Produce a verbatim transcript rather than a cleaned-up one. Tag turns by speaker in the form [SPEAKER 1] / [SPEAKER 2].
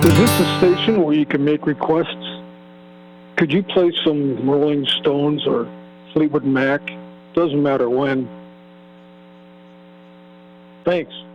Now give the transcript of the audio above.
[SPEAKER 1] Is this a station where you can make requests? Could you play some Rolling Stones or Fleetwood Mac? Doesn't matter when. Thanks.